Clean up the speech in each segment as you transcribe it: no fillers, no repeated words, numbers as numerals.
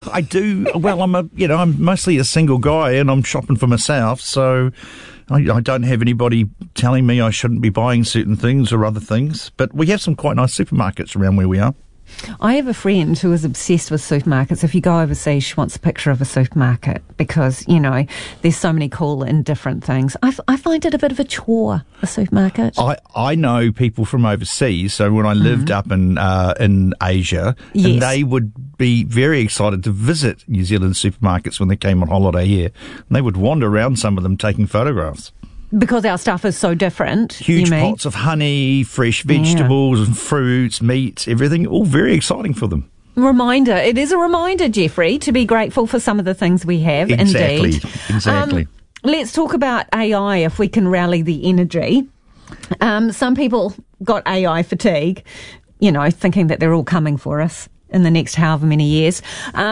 I do. Well, I'm mostly a single guy, and I'm shopping for myself, so I don't have anybody telling me I shouldn't be buying certain things or other things. But we have some quite nice supermarkets around where we are. I have a friend who is obsessed with supermarkets. If you go overseas, she wants a picture of a supermarket because, there's so many cool and different things. I find it a bit of a chore, a supermarket. I know people from overseas, so when I lived up in Asia, yes. and they would be very excited to visit New Zealand supermarkets when they came on holiday here. And they would wander around some of them taking photographs. Because our stuff is so different. Huge pots of honey, fresh vegetables and fruits, meat, everything, all very exciting for them. Reminder. It is a reminder, Jeffrey, to be grateful for some of the things we have, Exactly. Indeed. Let's talk about AI, if we can rally the energy. Some people got AI fatigue, thinking that they're all coming for us in the next however many years.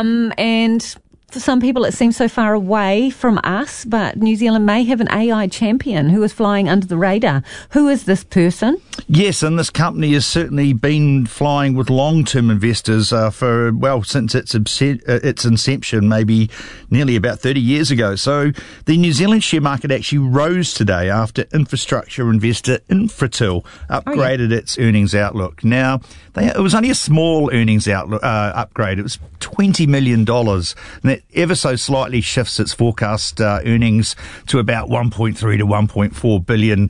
And for some people, it seems so far away from us, but New Zealand may have an AI champion who is flying under the radar. Who is this person? Yes, and this company has certainly been flying with long-term investors since its inception, maybe nearly about 30 years ago. So the New Zealand share market actually rose today after infrastructure investor Infratil upgraded its earnings outlook. Now, it was only a small earnings upgrade. It was $20 million. And that ever so slightly shifts its forecast earnings to about $1.3 to $1.4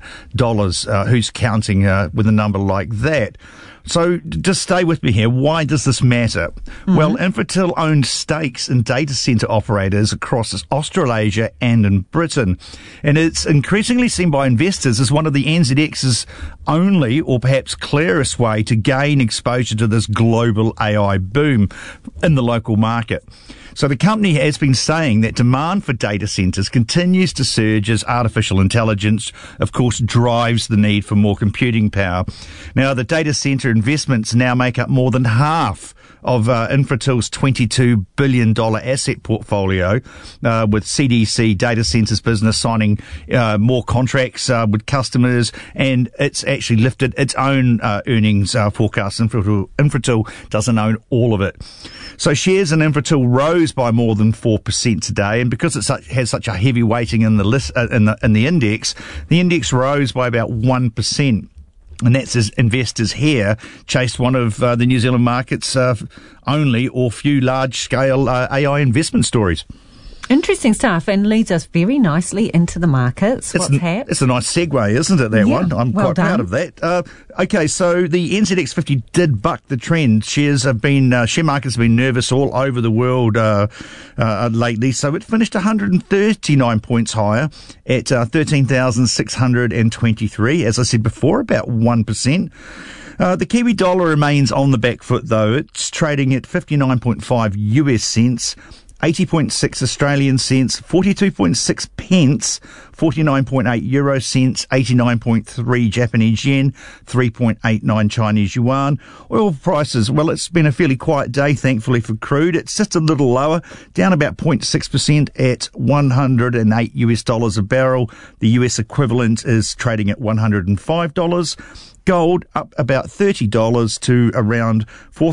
billion. Who's counting with a number like that? So just stay with me here. Why does this matter? Mm-hmm. Well, Infratil owned stakes in data centre operators across Australasia and in Britain. And it's increasingly seen by investors as one of the NZX's only or perhaps clearest way to gain exposure to this global AI boom in the local market. So the company has been saying that demand for data centres continues to surge as artificial intelligence, of course, drives the need for more computing power. Now, the data centre investments now make up more than half of Infratil's $22 billion asset portfolio, with CDC Data Centres business signing more contracts with customers, and it's actually lifted its own earnings forecast. Infratil doesn't own all of it. So shares in Infratil rose by more than 4% today, and because it has such a heavy weighting in the list in the index rose by about 1%. And that's as investors here chased one of the New Zealand market's only or few large-scale AI investment stories. Interesting stuff, and leads us very nicely into the markets. It's a nice segue, isn't it, that one? I'm quite proud of that. Okay, so the NZX 50 did buck the trend. Share markets have been nervous all over the world lately, so it finished 139 points higher at 13,623. As I said before, about 1%. The Kiwi dollar remains on the back foot, though. It's trading at 59.5 US cents. 80.6 Australian cents, 42.6 pence, 49.8 euro cents, 89.3 Japanese yen, 3.89 Chinese yuan. Oil prices, well, it's been a fairly quiet day, thankfully, for crude. It's just a little lower, down about 0.6% at $108 a barrel. The US equivalent is trading at $105. Gold up about $30 to around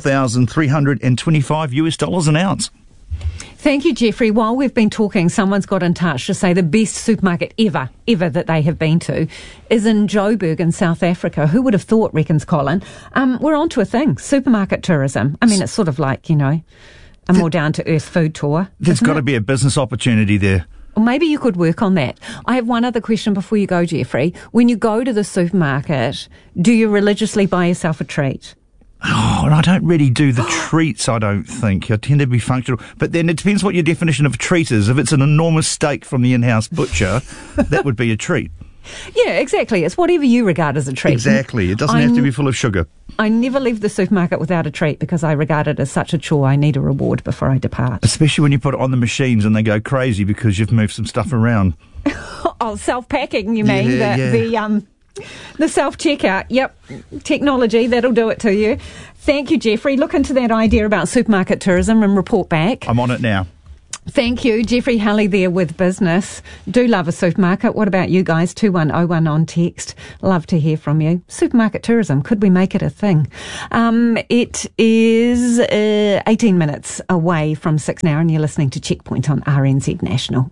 $4,325 an ounce. Thank you, Jeffrey. While we've been talking, someone's got in touch to say the best supermarket ever that they have been to is in Joburg in South Africa. Who would have thought, reckons Colin? We're on to a thing, supermarket tourism. I mean, it's sort of like, a more down-to-earth food tour. There's got to be a business opportunity there. Or maybe you could work on that. I have one other question before you go, Jeffrey. When you go to the supermarket, do you religiously buy yourself a treat? Oh, and I don't really do the treats, I don't think. I tend to be functional. But then it depends what your definition of a treat is. If it's an enormous steak from the in-house butcher, that would be a treat. Yeah, exactly. It's whatever you regard as a treat. Exactly. It doesn't have to be full of sugar. I never leave the supermarket without a treat because I regard it as such a chore. I need a reward before I depart. Especially when you put it on the machines and they go crazy because you've moved some stuff around. Oh, self-packing, you mean? The self-checkout. Yep. Technology, that'll do it to you. Thank you, Jeffrey. Look into that idea about supermarket tourism and report back. I'm on it now. Thank you. Jeffrey Halley there with business. Do love a supermarket. What about you guys? 2101 on text. Love to hear from you. Supermarket tourism. Could we make it a thing? It is 18 minutes away from 6 now, and you're listening to Checkpoint on RNZ National.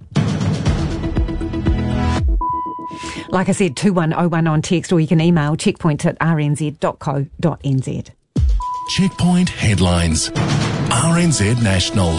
Like I said, 2101 on text, or you can email checkpoint@rnz.co.nz. Checkpoint headlines. RNZ National.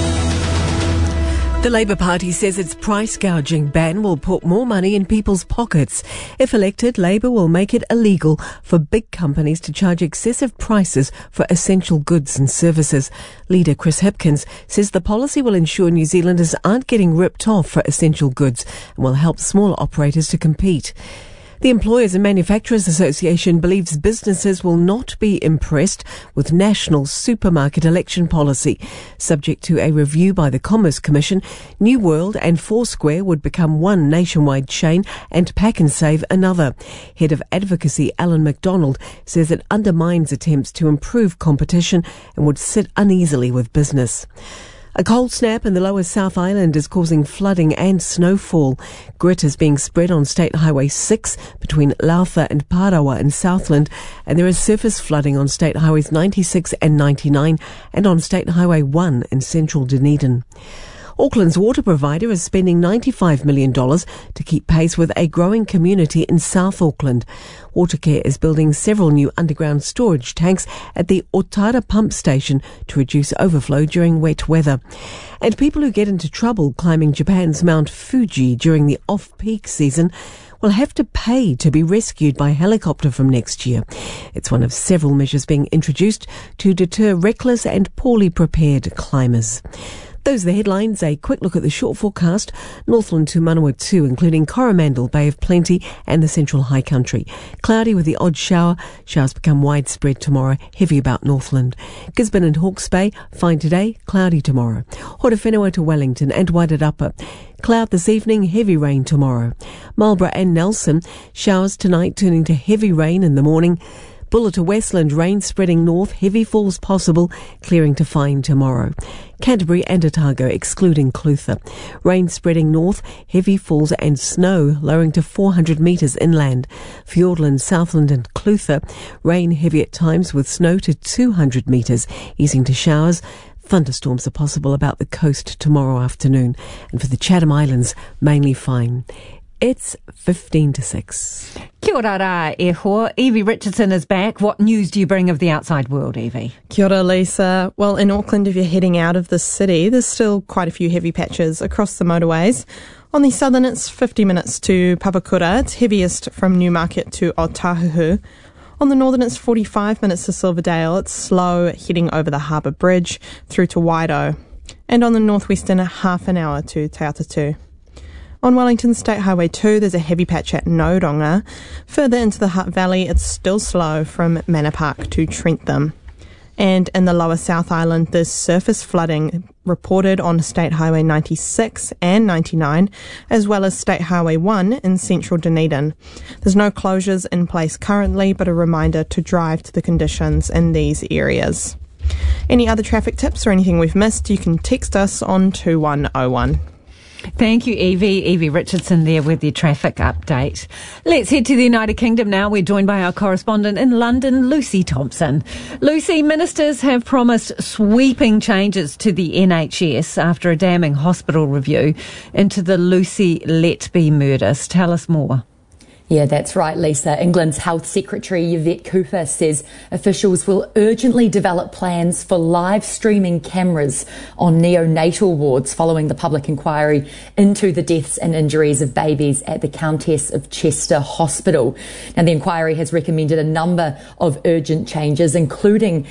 The Labour Party says its price gouging ban will put more money in people's pockets. If elected, Labour will make it illegal for big companies to charge excessive prices for essential goods and services. Leader Chris Hipkins says the policy will ensure New Zealanders aren't getting ripped off for essential goods and will help smaller operators to compete. The Employers and Manufacturers Association believes businesses will not be impressed with national supermarket election policy. Subject to a review by the Commerce Commission, New World and Foursquare would become one nationwide chain and Pak'nSave another. Head of Advocacy Alan McDonald says it undermines attempts to improve competition and would sit uneasily with business. A cold snap in the lower South Island is causing flooding and snowfall. Grit is being spread on State Highway 6 between Lautha and Parawa in Southland, and there is surface flooding on State Highways 96 and 99 and on State Highway 1 in central Dunedin. Auckland's water provider is spending $95 million to keep pace with a growing community in South Auckland. Watercare is building several new underground storage tanks at the Otara pump station to reduce overflow during wet weather. And people who get into trouble climbing Japan's Mount Fuji during the off-peak season will have to pay to be rescued by helicopter from next year. It's one of several measures being introduced to deter reckless and poorly prepared climbers. Those are the headlines. A quick look at the short forecast. Northland to Manawatu, including Coromandel, Bay of Plenty and the Central High Country. Cloudy with the odd shower. Showers become widespread tomorrow, heavy about Northland. Gisborne and Hawke's Bay, fine today, cloudy tomorrow. Horowhenua to Wellington and Wairarapa. Cloud this evening, heavy rain tomorrow. Marlborough and Nelson, showers tonight turning to heavy rain in the morning. Buller to Westland, rain spreading north, heavy falls possible, clearing to fine tomorrow. Canterbury and Otago, excluding Clutha. Rain spreading north, heavy falls and snow, lowering to 400 metres inland. Fiordland, Southland and Clutha, rain heavy at times with snow to 200 metres, easing to showers. Thunderstorms are possible about the coast tomorrow afternoon. And for the Chatham Islands, mainly fine. It's 15 to 6. Kia ora rā, e hoa. Evie Richardson is back. What news do you bring of the outside world, Evie? Kia ora, Lisa. Well, in Auckland, if you're heading out of the city, there's still quite a few heavy patches across the motorways. On the southern, it's 50 minutes to Papakura. It's heaviest from Newmarket to Otahuhu. On the northern, it's 45 minutes to Silverdale. It's slow heading over the Harbour Bridge through to Waido. And on the northwestern, half an hour to Te Atatū. On Wellington State Highway 2, there's a heavy patch at Nodonga. Further into the Hutt Valley, it's still slow from Manor Park to Trentham. And in the lower South Island, there's surface flooding reported on State Highway 96 and 99, as well as State Highway 1 in central Dunedin. There's no closures in place currently, but a reminder to drive to the conditions in these areas. Any other traffic tips or anything we've missed, you can text us on 2101. Thank you, Evie. Evie Richardson there with your traffic update. Let's head to the United Kingdom now. We're joined by our correspondent in London, Lucy Thompson. Lucy, ministers have promised sweeping changes to the NHS after a damning hospital review into the Lucy Letby murders. Tell us more. Yeah, that's right, Lisa. England's Health Secretary Yvette Cooper says officials will urgently develop plans for live streaming cameras on neonatal wards following the public inquiry into the deaths and injuries of babies at the Countess of Chester Hospital. Now, the inquiry has recommended a number of urgent changes, including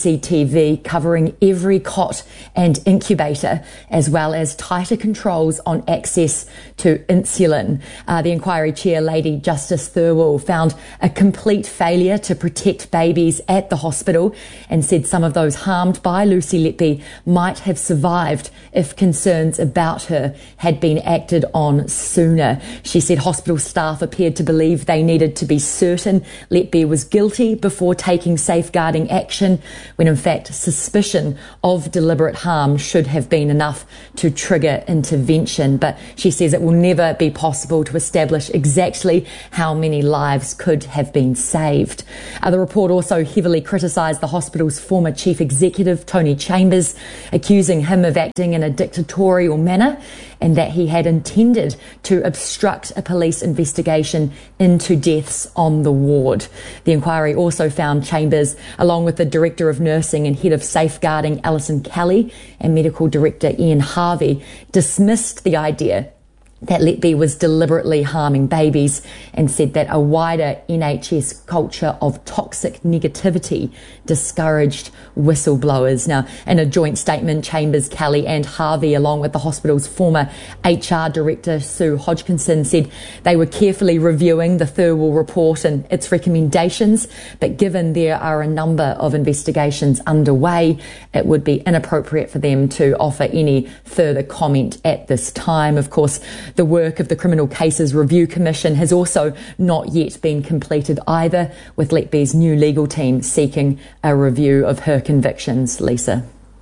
CCTV covering every cot and incubator, as well as tighter controls on access to insulin. The inquiry chair, Lady Justice Thirlwall found a complete failure to protect babies at the hospital and said some of those harmed by Lucy Letby might have survived if concerns about her had been acted on sooner. She said hospital staff appeared to believe they needed to be certain Letby was guilty before taking safeguarding action, when in fact suspicion of deliberate harm should have been enough to trigger intervention. But she says it will never be possible to establish exactly how many lives could have been saved. The report also heavily criticised the hospital's former chief executive, Tony Chambers, accusing him of acting in a dictatorial manner and that he had intended to obstruct a police investigation into deaths on the ward. The inquiry also found Chambers, along with the Director of Nursing and Head of Safeguarding, Alison Kelly, and Medical Director Ian Harvey, dismissed the idea that Letby was deliberately harming babies and said that a wider NHS culture of toxic negativity discouraged whistleblowers. Now, in a joint statement, Chambers, Kelly and Harvey, along with the hospital's former HR Director, Sue Hodgkinson, said they were carefully reviewing the Thirlwall report and its recommendations, but given there are a number of investigations underway, it would be inappropriate for them to offer any further comment at this time. Of course, the work of the Criminal Cases Review Commission has also not yet been completed either, with Letby's new legal team seeking a review of her convictions. Lisa.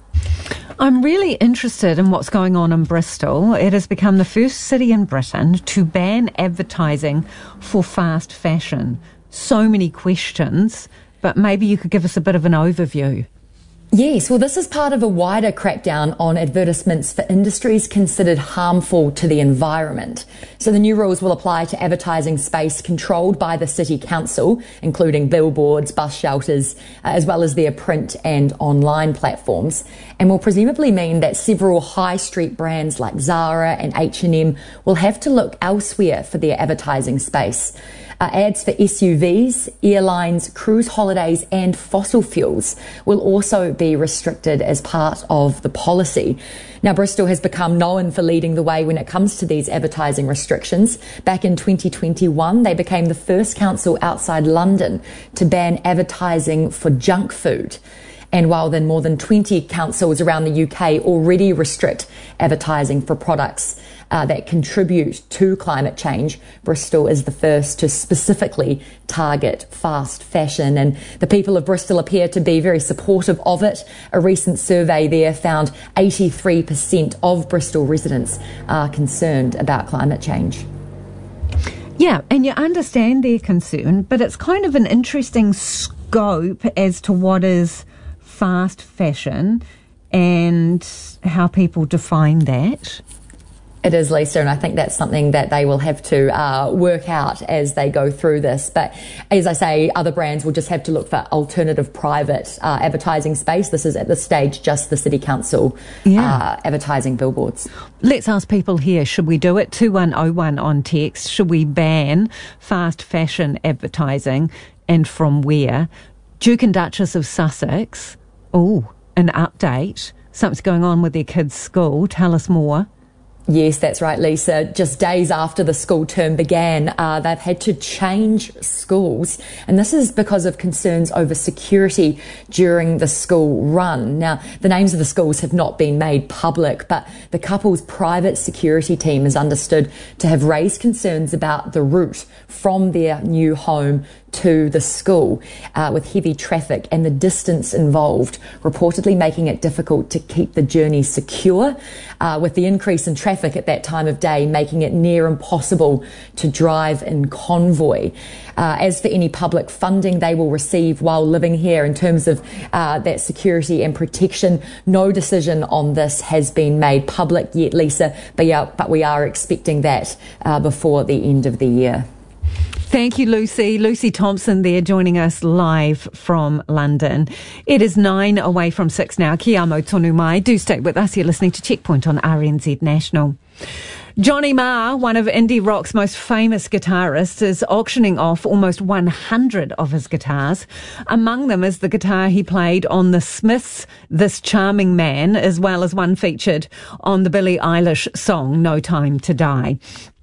I'm really interested in what's going on in Bristol. It has become the first city in Britain to ban advertising for fast fashion. So many questions, but maybe you could give us a bit of an overview. Yes, well, this is part of a wider crackdown on advertisements for industries considered harmful to the environment. So the new rules will apply to advertising space controlled by the City Council, including billboards, bus shelters, as well as their print and online platforms, and will presumably mean that several high street brands like Zara and H&M will have to look elsewhere for their advertising space. Ads for SUVs, airlines, cruise holidays and fossil fuels will also be restricted as part of the policy. Now, Bristol has become known for leading the way when it comes to these advertising restrictions. Back in 2021, they became the first council outside London to ban advertising for junk food. And while then more than 20 councils around the UK already restrict advertising for products that contribute to climate change, Bristol is the first to specifically target fast fashion. And the people of Bristol appear to be very supportive of it. A recent survey there found 83% of Bristol residents are concerned about climate change. Yeah, and you understand their concern, but it's kind of an interesting scope as to what is fast fashion and how people define that. It is, Lisa, and I think that's something that they will have to work out as they go through this. But as I say, other brands will just have to look for alternative private advertising space. This is at this stage just the City Council advertising billboards. Let's ask people here, should we do it? 2101 on text. Should we ban fast fashion advertising, and from where? Duke and Duchess of Sussex. Oh, an update. Something's going on with their kids' school. Tell us more. Yes, that's right, Lisa. Just days after the school term began, they've had to change schools. And this is because of concerns over security during the school run. Now, the names of the schools have not been made public, but the couple's private security team is understood to have raised concerns about the route from their new home to the school, with heavy traffic and the distance involved, reportedly making it difficult to keep the journey secure, with the increase in traffic at that time of day making it near impossible to drive in convoy. As for any public funding they will receive while living here in terms of that security and protection, no decision on this has been made public yet, Lisa, but we are expecting that before the end of the year. Thank you, Lucy. Lucy Thompson there joining us live from London. It is 9 away from 6 now. Kia amo tonu mai. Do stay with us. You're listening to Checkpoint on RNZ National. Johnny Marr, one of indie rock's most famous guitarists, is auctioning off almost 100 of his guitars. Among them is the guitar he played on the Smiths' This Charming Man, as well as one featured on the Billie Eilish song No Time to Die.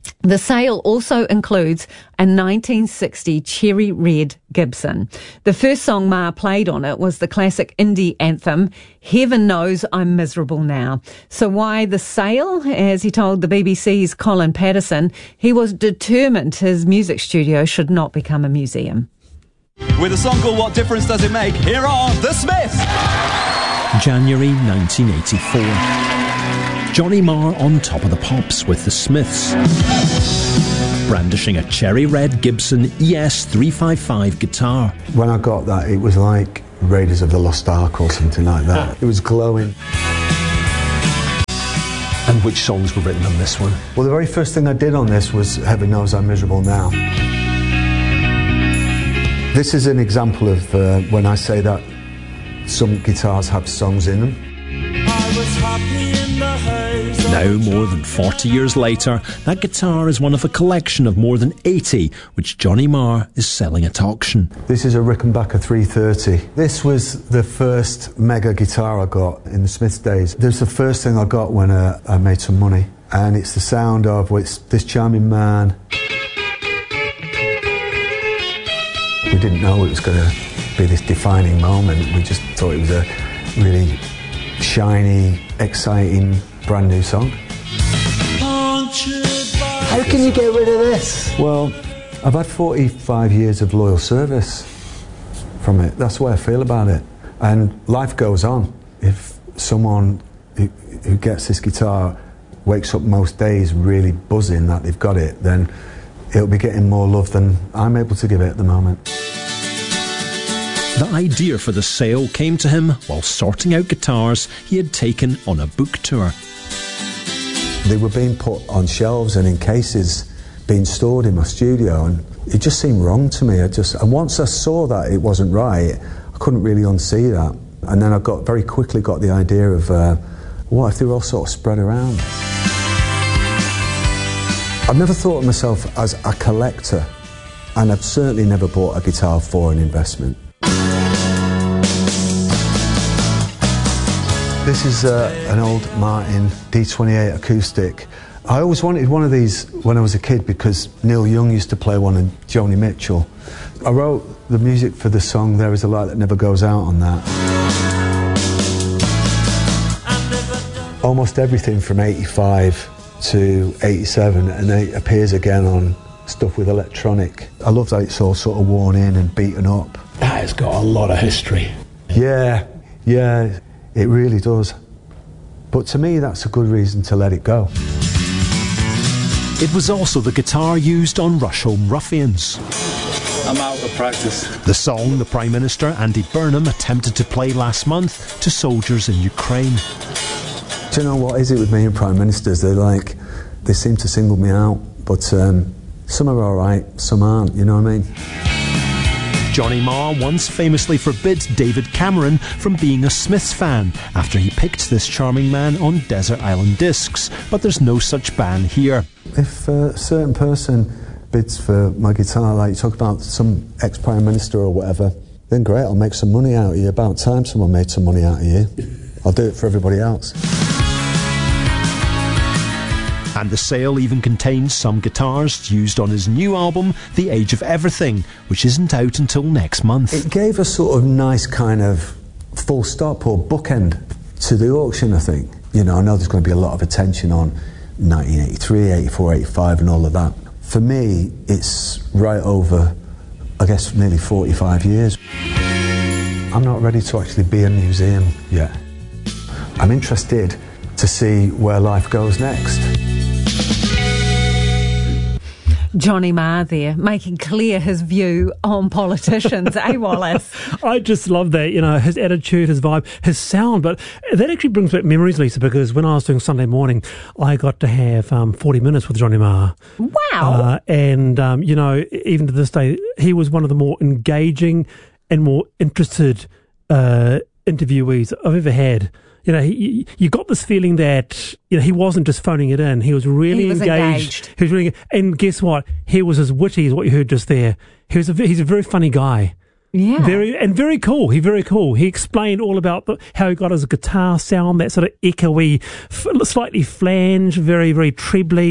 The sale also includes a 1960 cherry red Gibson. The first song Ma played on it was the classic indie anthem, Heaven Knows I'm Miserable Now. So why the sale? As he told the BBC's Colin Patterson, he was determined his music studio should not become a museum. With a song called What Difference Does It Make, here are The Smiths! January 1984. Johnny Marr on Top of the Pops with the Smiths, brandishing a cherry red Gibson ES355 guitar. When I got that, it was like Raiders of the Lost Ark or something like that. It was glowing. And which songs were written on this one? Well, the very first thing I did on this was Heaven Knows I'm Miserable Now. This is an example of when I say that some guitars have songs in them. Now, more than 40 years later, that guitar is one of a collection of more than 80 which Johnny Marr is selling at auction. This is a Rickenbacker 330. This was the first mega guitar I got in the Smiths days. This was the first thing I got when I made some money, and it's the sound of this charming man. We didn't know it was going to be this defining moment. We just thought it was a really shiny, exciting, brand new song. How can you get rid of this? Well, I've had 45 years of loyal service from it. That's the way I feel about it. And life goes on. If someone who gets this guitar wakes up most days really buzzing that they've got it, then it'll be getting more love than I'm able to give it at the moment. The idea for the sale came to him while sorting out guitars he had taken on a book tour. They were being put on shelves and in cases being stored in my studio, and it just seemed wrong to me. And once I saw that it wasn't right, I couldn't really unsee that. And then I very quickly got the idea of what if they were all sort of spread around. I've never thought of myself as a collector, and I've certainly never bought a guitar for an investment. This is an old Martin D28 acoustic. I always wanted one of these when I was a kid because Neil Young used to play one and Joni Mitchell. I wrote the music for the song There Is a Light That Never Goes Out on that. Almost everything from 85 to 87, and it appears again on stuff with electronic. I love that it's all sort of worn in and beaten up. That has got a lot of history. Yeah, it really does. But to me, that's a good reason to let it go. It was also the guitar used on Rusholme Ruffians. I'm out of practice. The song the Prime Minister, Andy Burnham, attempted to play last month to soldiers in Ukraine. Do you know what is it with me and Prime Ministers? They seem to single me out, but some are all right, some aren't, you know what I mean? Johnny Marr once famously forbid David Cameron from being a Smiths fan after he picked this charming man on Desert Island Discs, but there's no such ban here. If a certain person bids for my guitar, like you talk about some ex-Prime Minister or whatever, then great, I'll make some money out of you. About time someone made some money out of you. I'll do it for everybody else. And the sale even contains some guitars used on his new album, The Age of Everything, which isn't out until next month. It gave a sort of nice kind of full stop or bookend to the auction, I think. You know, I know there's going to be a lot of attention on 1983, 84, 85 and all of that. For me, it's right over, I guess, nearly 45 years. I'm not ready to actually be a museum yet. I'm interested to see where life goes next. Johnny Marr there, making clear his view on politicians, eh, Wallace? I just love that, you know, his attitude, his vibe, his sound. But that actually brings back memories, Lisa, because when I was doing Sunday morning, I got to have 40 minutes with Johnny Marr. Wow. You know, even to this day, he was one of the more engaging and more interested interviewees I've ever had. You know, you got this feeling that, you know, he wasn't just phoning it in. He was really engaged. He was really, and guess what? He was as witty as what you heard just there. He's a very funny guy. Yeah. Very cool. He's very cool. He explained all about how he got his guitar sound, that sort of echoey, slightly flange, very, very trebly.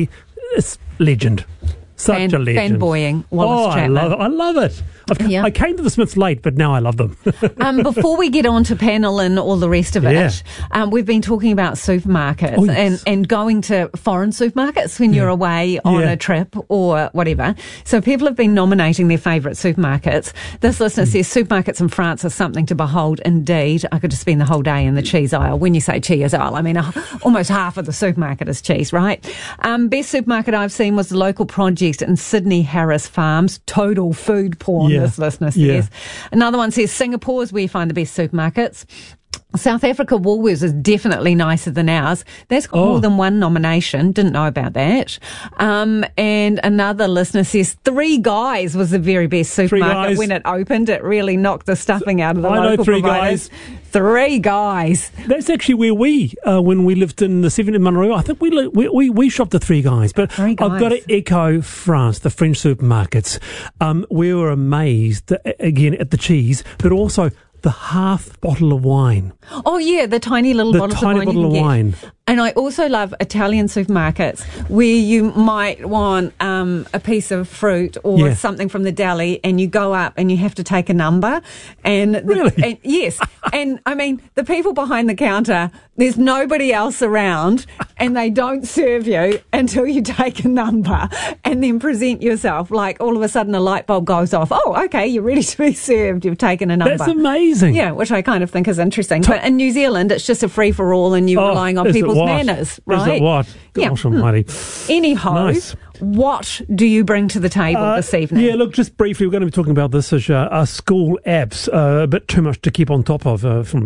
it's legend. Such a legend. Fanboying Wallace Chapman. I love it. I came to the Smiths late, but now I love them. Before we get on to panel and all the rest of it, we've been talking about supermarkets and going to foreign supermarkets when you're away on a trip or whatever. So people have been nominating their favourite supermarkets. This listener says supermarkets in France are something to behold indeed. I could just spend the whole day in the cheese aisle. When you say cheese aisle, I mean almost half of the supermarket is cheese, right? Best supermarket I've seen was the local project in Sydney Harris Farms. Total food porn. This listener says. Another one says Singapore is where you find the best supermarkets. South Africa Woolworths is definitely nicer than ours. That's got more than one nomination. Didn't know about that. And another listener says Three Guys was the very best supermarket when it opened. It really knocked the stuffing out of the local providers. Three Guys. That's actually where we, when we lived in the 7 in Monroe, I think we shopped at Three Guys. But I've got to echo France, the French supermarkets. We were amazed, again, at the cheese, but also the half bottle of wine. Oh, yeah, the tiny little bottles of wine. The tiny bottle of wine. And I also love Italian supermarkets where you might want a piece of fruit or something from the deli, and you go up and you have to take a number. And really? Yes. And I mean, the people behind the counter, there's nobody else around, and they don't serve you until you take a number and then present yourself. Like all of a sudden a light bulb goes off. Oh, okay, you're ready to be served. You've taken a number. That's amazing. Yeah, which I kind of think is interesting. But in New Zealand, it's just a free-for-all and you're relying on people's manners, right? Is it what? Gosh almighty. Anyhow, nice. What do you bring to the table this evening? Yeah, look, just briefly, we're going to be talking about this as school apps. A bit too much to keep on top of.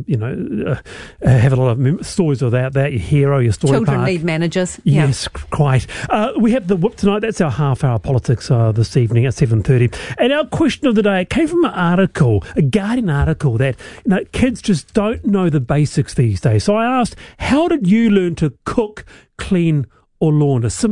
Have a lot of stories of that. Your hero, your story Children park. need managers. Yes, quite. We have the Whip tonight. That's our half-hour politics this evening at 7:30. And our question of the day, it came from an article, a Guardian article, that kids just don't know the basics these days. So I asked, how did you learn to cook, clean, or launder? So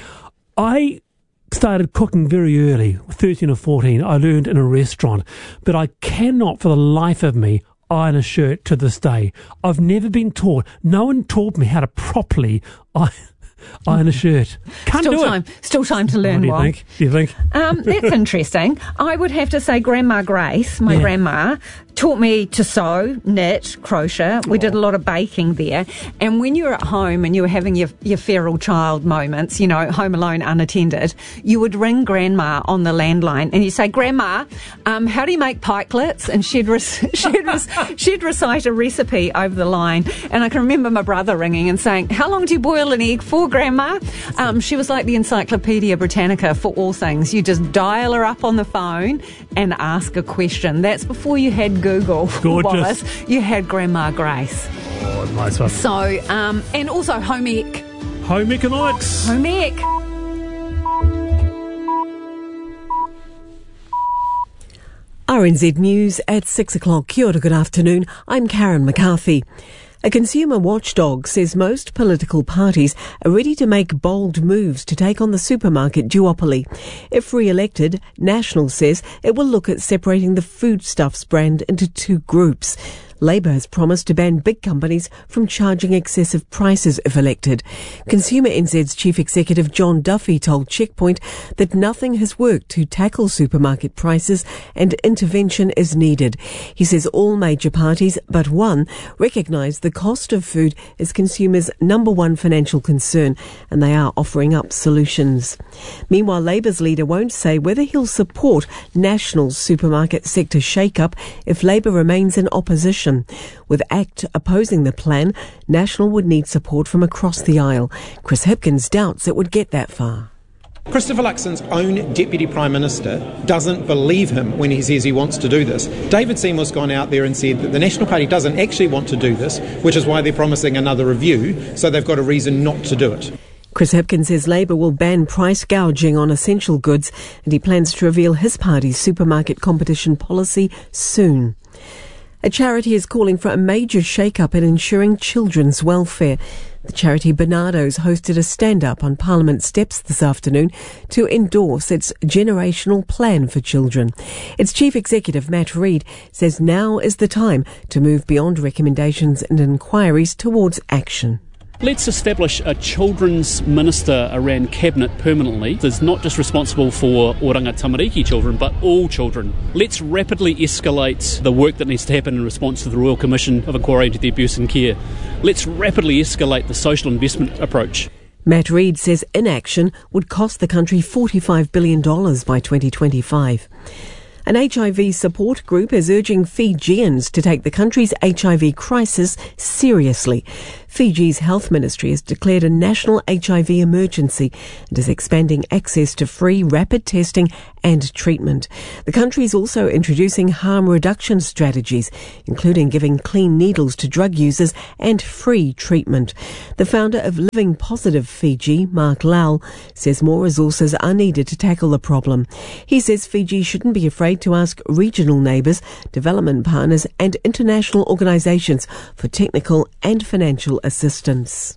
I started cooking very early, 13 or 14. I learned in a restaurant, but I cannot for the life of me iron a shirt to this day. I've never been taught. No one taught me how to properly iron a shirt. Still time to learn. What do you think? That's interesting. I would have to say Grandma Grace, my grandma, taught me to sew, knit, crochet. We did a lot of baking there. And when you were at home and you were having your feral child moments, home alone, unattended, you would ring Grandma on the landline and you'd say, Grandma, how do you make pikelets? And she'd recite a recipe over the line. And I can remember my brother ringing and saying, how long do you boil an egg for, Grandma? She was like the Encyclopedia Britannica for all things. You just dial her up on the phone and ask a question. That's before you had Google. Gorgeous. Wallace. You had Grandma Grace. Oh, nice one. So, and also home ec. Home economics. Home ec. RNZ News at 6 o'clock. Kia ora, good afternoon. I'm Karen McCarthy. A consumer watchdog says most political parties are ready to make bold moves to take on the supermarket duopoly. If re-elected, National says it will look at separating the foodstuffs brand into two groups. Labour has promised to ban big companies from charging excessive prices if elected. Consumer NZ's Chief Executive John Duffy told Checkpoint that nothing has worked to tackle supermarket prices and intervention is needed. He says all major parties but one recognise the cost of food is consumers' number one financial concern and they are offering up solutions. Meanwhile, Labour's leader won't say whether he'll support National's supermarket sector shake-up if Labour remains in opposition. With ACT opposing the plan, National would need support from across the aisle. Chris Hipkins doubts it would get that far. Christopher Luxon's own Deputy Prime Minister doesn't believe him when he says he wants to do this. David Seymour's gone out there and said that the National Party doesn't actually want to do this, which is why they're promising another review, so they've got a reason not to do it. Chris Hipkins says Labour will ban price gouging on essential goods and he plans to reveal his party's supermarket competition policy soon. A charity is calling for a major shake-up in ensuring children's welfare. The charity Bernardo's hosted a stand-up on Parliament steps this afternoon to endorse its generational plan for children. Its chief executive, Matt Reid, says now is the time to move beyond recommendations and inquiries towards action. Let's establish a children's minister around Cabinet permanently that's not just responsible for Oranga Tamariki children, but all children. Let's rapidly escalate the work that needs to happen in response to the Royal Commission of Inquiry into the Abuse and Care. Let's rapidly escalate the social investment approach. Matt Reid says inaction would cost the country $45 billion by 2025. An HIV support group is urging Fijians to take the country's HIV crisis seriously. Fiji's health ministry has declared a national HIV emergency and is expanding access to free rapid testing and treatment. The country is also introducing harm reduction strategies, including giving clean needles to drug users and free treatment. The founder of Living Positive Fiji, Mark Lowell, says more resources are needed to tackle the problem. He says Fiji shouldn't be afraid to ask regional neighbours, development partners and international organisations for technical and financial assistance.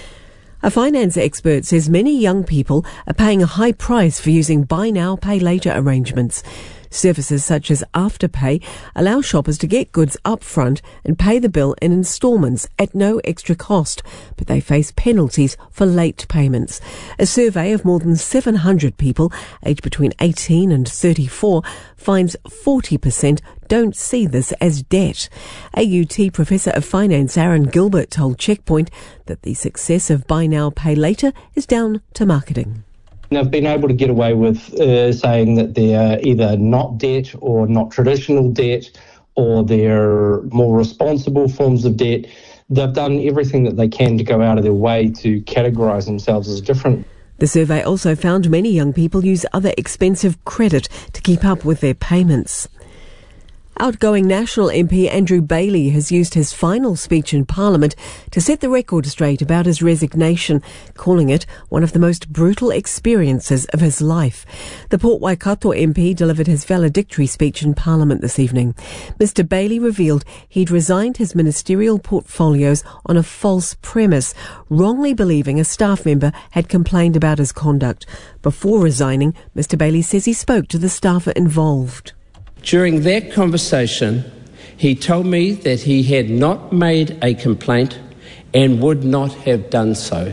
A finance expert says many young people are paying a high price for using buy now, pay later arrangements. Services such as Afterpay allow shoppers to get goods up front and pay the bill in instalments at no extra cost, but they face penalties for late payments. A survey of more than 700 people aged between 18 and 34 finds 40% don't see this as debt. AUT Professor of Finance Aaron Gilbert told Checkpoint that the success of buy now, pay later is down to marketing. They've been able to get away with saying that they're either not debt or not traditional debt, or they're more responsible forms of debt. They've done everything that they can to go out of their way to categorise themselves as different. The survey also found many young people use other expensive credit to keep up with their payments. Outgoing National MP Andrew Bailey has used his final speech in Parliament to set the record straight about his resignation, calling it one of the most brutal experiences of his life. The Port Waikato MP delivered his valedictory speech in Parliament this evening. Mr Bailey revealed he'd resigned his ministerial portfolios on a false premise, wrongly believing a staff member had complained about his conduct. Before resigning, Mr Bailey says he spoke to the staffer involved. During that conversation, he told me that he had not made a complaint and would not have done so.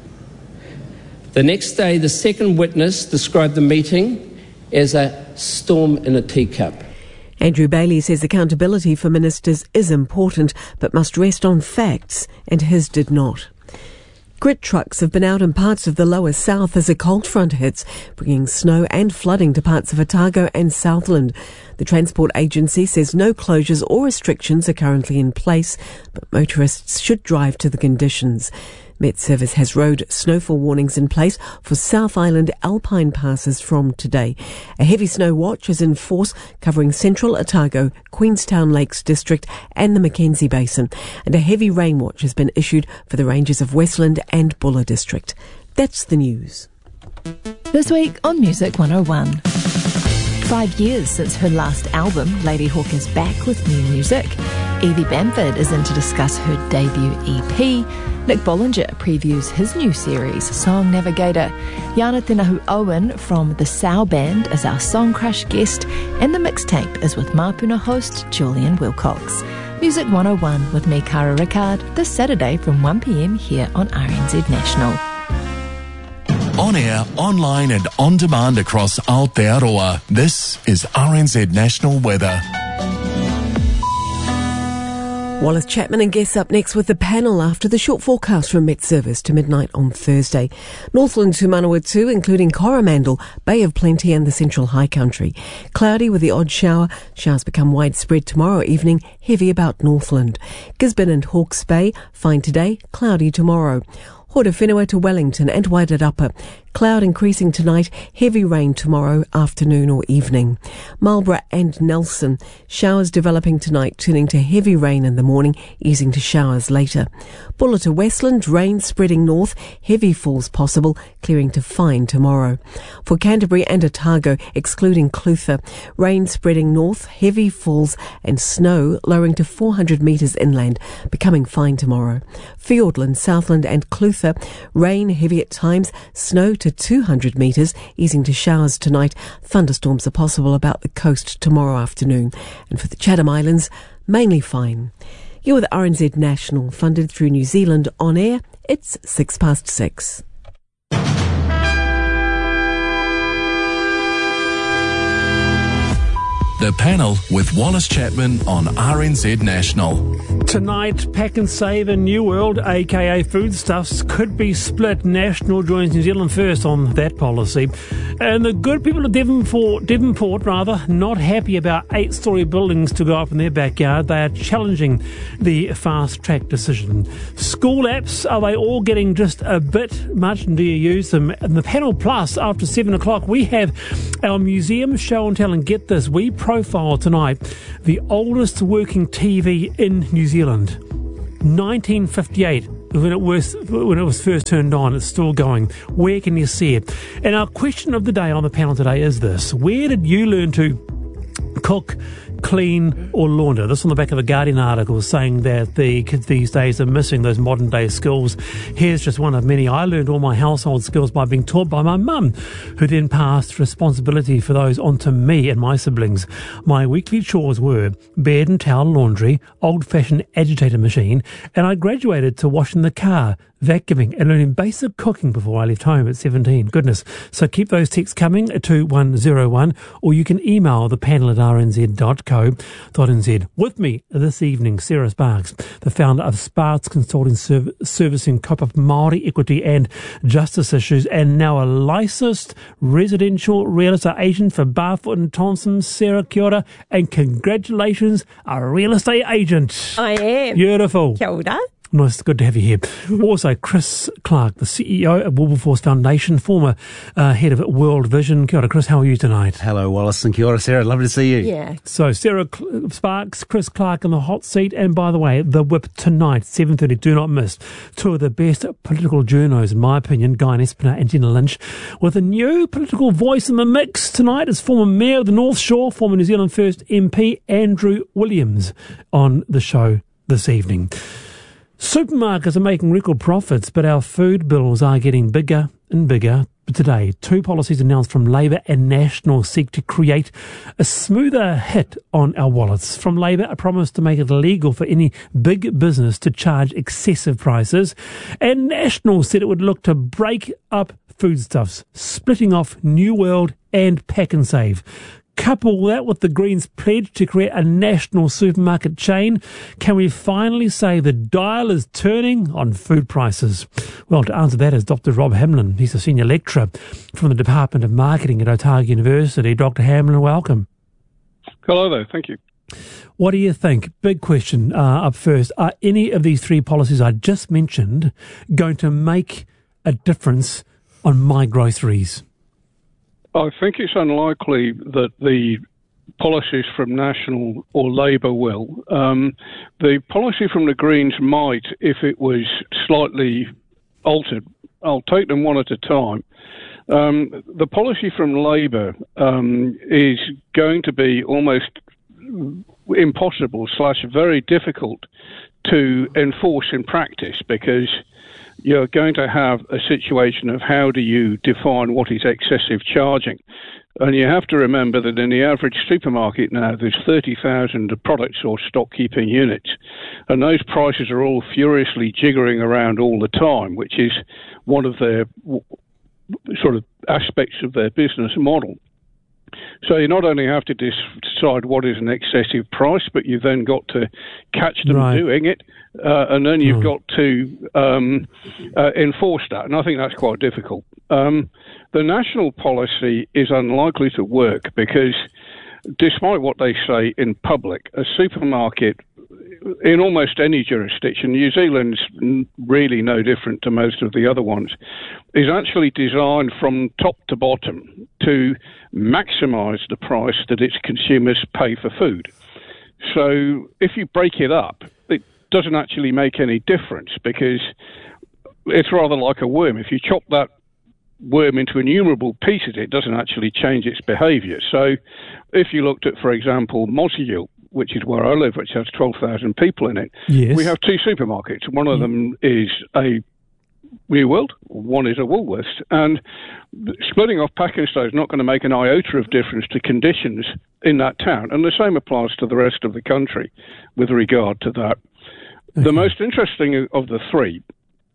The next day, the second witness described the meeting as a storm in a teacup. Andrew Bailey says accountability for ministers is important, but must rest on facts, and his did not. Grit trucks have been out in parts of the lower south as a cold front hits, bringing snow and flooding to parts of Otago and Southland. The Transport Agency says no closures or restrictions are currently in place, but motorists should drive to the conditions. Met Service has road snowfall warnings in place for South Island alpine passes from today. A heavy snow watch is in force covering central Otago, Queenstown Lakes District and the Mackenzie Basin, and a heavy rain watch has been issued for the ranges of Westland and Buller District. That's the news. This week on Music 101. 5 years since her last album, Lady Hawk is back with new music. Evie Bamford is in to discuss her debut EP. Nick Bollinger previews his new series, Song Navigator. Yana Tenahu Owen from the Sow Band is our Song Crush guest, and the mixtape is with Mapuna host Julian Wilcox. Music 101 with me, Cara Rickard, this Saturday from 1pm here on RNZ National. On air, online and on demand across Aotearoa, this is RNZ National Weather. Wallace Chapman and guests up next with the panel after the short forecast from Met Service to midnight on Thursday. Northland to Manawatu, including Coromandel, Bay of Plenty and the Central High Country. Cloudy with the odd shower. Showers become widespread tomorrow evening, heavy about Northland. Gisborne and Hawke's Bay, fine today, cloudy tomorrow. Horowhenua to Wellington and Wairarapa. Cloud increasing tonight, heavy rain tomorrow afternoon or evening. Marlborough and Nelson, showers developing tonight, turning to heavy rain in the morning, easing to showers later. Buller to Westland, rain spreading north, heavy falls possible, clearing to fine tomorrow. For Canterbury and Otago, excluding Clutha, rain spreading north, heavy falls and snow lowering to 400 metres inland, becoming fine tomorrow. Fiordland, Southland and Clutha, rain heavy at times, snow to 200 metres, easing to showers tonight. Thunderstorms are possible about the coast tomorrow afternoon. And for the Chatham Islands, mainly fine. You're with RNZ National, funded through New Zealand On Air, It's 6:06. The Panel with Wallace Chapman on RNZ National. Tonight, Pack and Save in New World, aka Foodstuffs, could be split. National joins New Zealand First on that policy. And the good people of Devonport, not happy about 8-storey buildings to go up in their backyard. They are challenging the fast-track decision. School apps, are they all getting just a bit much, and do you use them? And the Panel Plus, after 7 o'clock, we have our museum show and tell, and get this, we profile tonight the oldest working TV in New Zealand. 1958, when it was first turned on. It's still going. Where can you see it? And our question of the day on the panel today is this: where did you learn to cook, clean or launder? This on the back of a Guardian article saying that the kids these days are missing those modern day skills. Here's just one of many. I learned all my household skills by being taught by my mum, who then passed responsibility for those onto me and my siblings. My weekly chores were bed and towel laundry, old-fashioned agitator machine, and I graduated to washing the car, vacuuming and learning basic cooking before I left home at 17. Goodness. So keep those texts coming at 2101, or you can email the panel at rnz.co.nz. With me this evening, Sarah Sparks, the founder of Sparks Consulting Servicing, cope-up Māori equity and justice issues, and now a licensed residential real estate agent for Barfoot and Thompson. Sarah, kia ora, and congratulations, a real estate agent. I am. Beautiful. Kia ora. Nice, good to have you here. Also, Chris Clark, the CEO of Wilberforce Foundation, former head of World Vision. Kia ora, Chris, how are you tonight? Hello, Wallace, and kia ora, Sarah. Lovely to see you. Yeah. So, Sarah Sparks, Chris Clark in the hot seat. And by the way, the Whip tonight, 7:30, do not miss. Two of the best political journos, in my opinion, Guy Espiner and Jenna Lynch, with a new political voice in the mix tonight is former Mayor of the North Shore, former New Zealand First MP, Andrew Williams, on the show this evening. Supermarkets are making record profits, but our food bills are getting bigger and bigger. Today, two policies announced from Labour and National seek to create a smoother hit on our wallets. From Labour, a promise to make it illegal for any big business to charge excessive prices. And National said it would look to break up foodstuffs, splitting off New World and Pack and Save. Couple that with the Greens' pledge to create a national supermarket chain, can we finally say the dial is turning on food prices? Well, to answer that is Dr. Rob Hamlin. He's a senior lecturer from the Department of Marketing at Otago University. Dr. Hamlin, welcome. Hello there, thank you. What do you think? Big question up first. Are any of these three policies I just mentioned going to make a difference on my groceries? I think it's unlikely that the policies from National or Labour will. The policy from the Greens might, if it was slightly altered. I'll take them one at a time. The policy from Labour is going to be almost impossible / very difficult to enforce in practice, because you're going to have a situation of how do you define what is excessive charging. And you have to remember that in the average supermarket now, there's 30,000 products or stock keeping units. And those prices are all furiously jiggering around all the time, which is one of their sort of aspects of their business model. So you not only have to decide what is an excessive price, but you've then got to catch them doing it, and then you've got to enforce that. And I think that's quite difficult. The national policy is unlikely to work because, despite what they say in public, a supermarket in almost any jurisdiction, New Zealand's really no different to most of the other ones, is actually designed from top to bottom to maximise the price that its consumers pay for food. So if you break it up, it doesn't actually make any difference, because it's rather like a worm. If you chop that worm into innumerable pieces, it doesn't actually change its behaviour. So if you looked at, for example, Mosgiel, which is where I live, which has 12,000 people in it. Yes. We have two supermarkets. One of them is a New World, one is a Woolworths. And splitting off Pack and Save is not going to make an iota of difference to conditions in that town. And the same applies to the rest of the country with regard to that. Okay. The most interesting of the three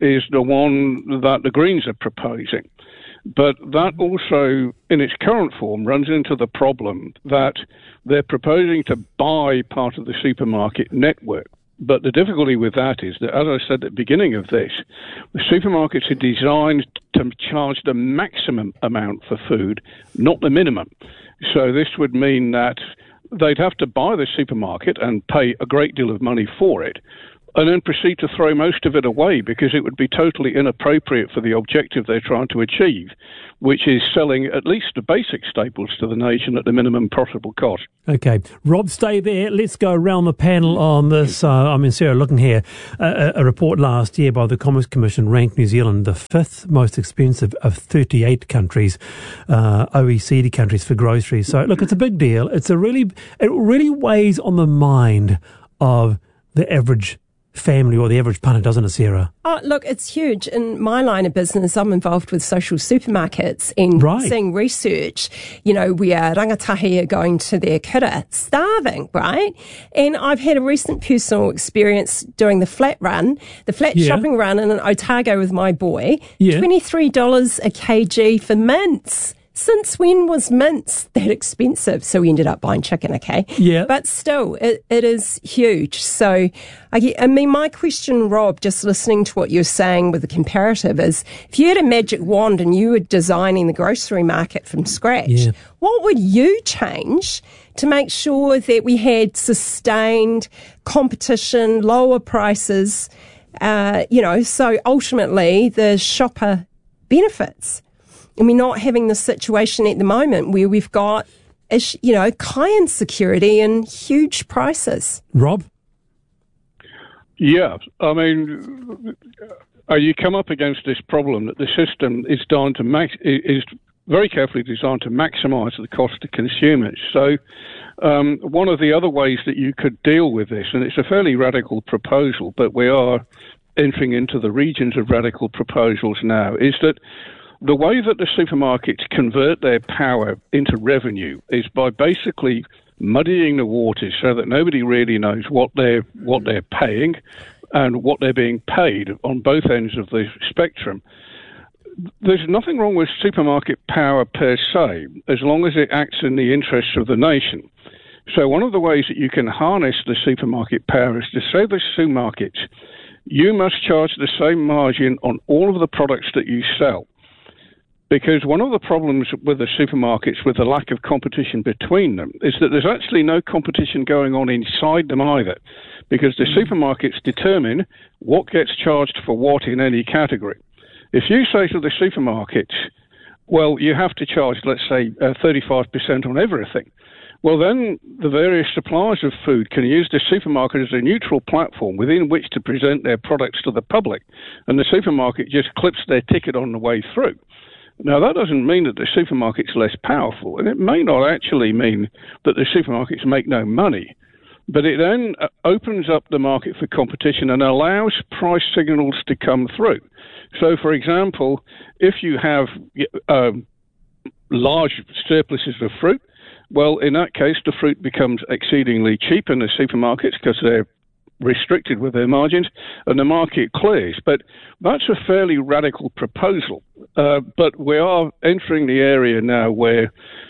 is the one that the Greens are proposing. But that also, in its current form, runs into the problem that they're proposing to buy part of the supermarket network. But the difficulty with that is that, as I said at the beginning of this, the supermarkets are designed to charge the maximum amount for food, not the minimum. So this would mean that they'd have to buy the supermarket and pay a great deal of money for it, and then proceed to throw most of it away because it would be totally inappropriate for the objective they're trying to achieve, which is selling at least the basic staples to the nation at the minimum profitable cost. Okay. Rob, stay there. Let's go around the panel on this. Sarah, looking here, a report last year by the Commerce Commission ranked New Zealand the 5th most expensive of 38 countries, OECD countries, for groceries. So, look, it's a big deal. It really weighs on the mind of the average family or the average punter, doesn't it, Sarah? Oh, look, it's huge. In my line of business, I'm involved with social supermarkets and seeing research, where rangatahi are going to their kura starving, right? And I've had a recent personal experience doing the flat shopping run in Otago with my boy. $23 a kg for mince. Since when was mince that expensive? So we ended up buying chicken, okay? Yeah. But still, it is huge. So, my question, Rob, just listening to what you're saying with the comparative is, if you had a magic wand and you were designing the grocery market from scratch, what would you change to make sure that we had sustained competition, lower prices, so ultimately the shopper benefits? And we're not having the situation at the moment where we've got, high insecurity and huge prices. Rob? Yeah, you come up against this problem that the system is is very carefully designed to maximise the cost to consumers. So one of the other ways that you could deal with this, and it's a fairly radical proposal, but we are entering into the regions of radical proposals now, is that the way that the supermarkets convert their power into revenue is by basically muddying the waters so that nobody really knows what they're paying and what they're being paid on both ends of the spectrum. There's nothing wrong with supermarket power per se, as long as it acts in the interests of the nation. So one of the ways that you can harness the supermarket power is to say to the supermarkets, you must charge the same margin on all of the products that you sell. Because one of the problems with the supermarkets, with the lack of competition between them, is that there's actually no competition going on inside them either. Because the supermarkets determine what gets charged for what in any category. If you say to the supermarkets, well, you have to charge, let's say, 35% on everything, well, then the various suppliers of food can use the supermarket as a neutral platform within which to present their products to the public. And the supermarket just clips their ticket on the way through. Now, that doesn't mean that the supermarket's less powerful, and it may not actually mean that the supermarkets make no money, but it then opens up the market for competition and allows price signals to come through. So, for example, if you have large surpluses of fruit, well, in that case, the fruit becomes exceedingly cheap in the supermarkets because they're restricted with their margins, and the market clears. But that's a fairly radical proposal. But we are entering the area now where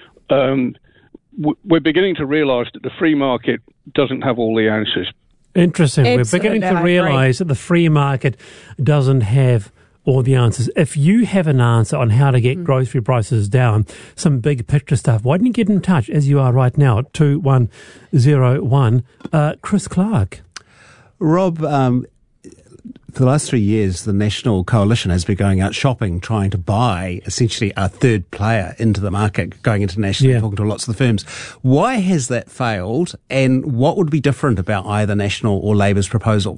we're beginning to realise that the free market doesn't have all the answers. Interesting. We're beginning to realise that the free market doesn't have all the answers. If you have an answer on how to get grocery prices down, some big picture stuff, why don't you get in touch, as you are right now, at 2101, Chris Clark. Rob, for the last 3 years, the National Coalition has been going out shopping, trying to buy essentially a third player into the market, going internationally, talking to lots of the firms. Why has that failed, and what would be different about either National or Labour's proposal?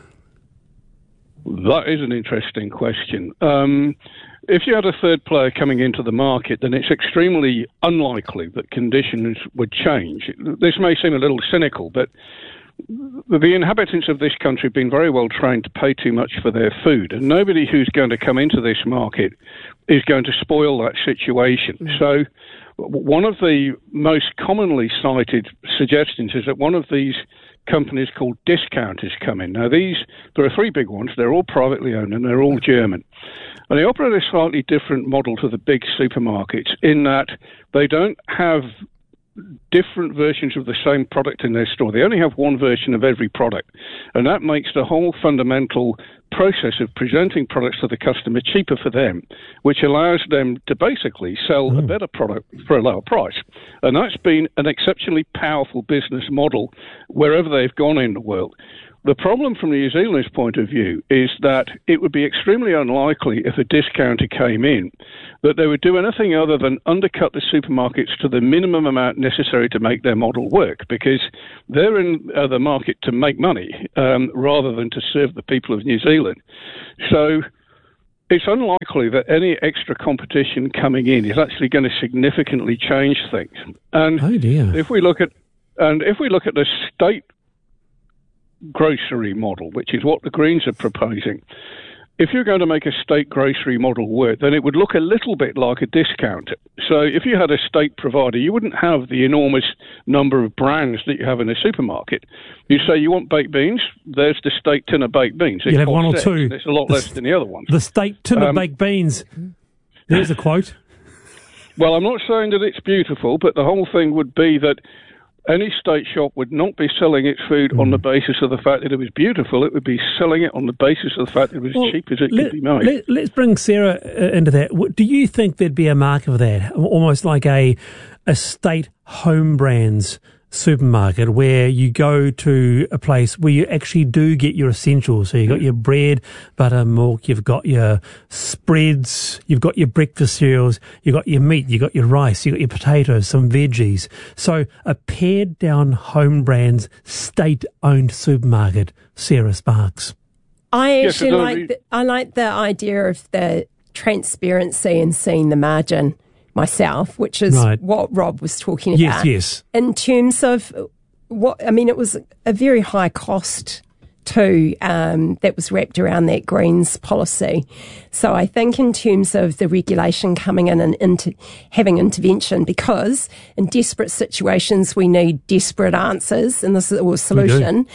That is an interesting question. If you had a third player coming into the market, then it's extremely unlikely that conditions would change. This may seem a little cynical, but the inhabitants of this country have been very well trained to pay too much for their food, and nobody who's going to come into this market is going to spoil that situation. So one of the most commonly cited suggestions is that one of these companies called discounters come in. Now, there are three big ones. They're all privately owned and they're all German. And they operate a slightly different model to the big supermarkets in that they don't have different versions of the same product in their store. They only have one version of every product. And that makes the whole fundamental process of presenting products to the customer cheaper for them, which allows them to basically sell a better product for a lower price. And that's been an exceptionally powerful business model wherever they've gone in the world. The problem from the New Zealanders' point of view is that it would be extremely unlikely if a discounter came in that they would do anything other than undercut the supermarkets to the minimum amount necessary to make their model work, because they're in the market to make money rather than to serve the people of New Zealand. So it's unlikely that any extra competition coming in is actually going to significantly change things. And if we look at the state grocery model, which is what the Greens are proposing, if you're going to make a state grocery model work, then it would look a little bit like a discounter. So if you had a state provider, you wouldn't have the enormous number of brands that you have in a supermarket. You say you want baked beans, there's the state tin of baked beans. You'd have one or two. It's a lot less than the other ones. The state tin of baked beans. There's a quote. Well, I'm not saying that it's beautiful, but the whole thing would be that any state shop would not be selling its food on the basis of the fact that it was beautiful. It would be selling it on the basis of the fact that it was cheap as it could be made. Let's bring Sarah into that. Do you think there'd be a market for that? Almost like a state home brands supermarket where you go to a place where you actually do get your essentials. So you've got your bread, butter, milk, you've got your spreads, you've got your breakfast cereals, you've got your meat, you've got your rice, you've got your potatoes, some veggies. So a pared down home brands state-owned supermarket, Sarah Sparks. I actually like the idea of the transparency and seeing the margin myself, which is what Rob was talking about. Yes. In terms of it was a very high cost too that was wrapped around that Greens policy. So I think in terms of the regulation coming in and having intervention, because in desperate situations we need desperate answers, and this is a solution,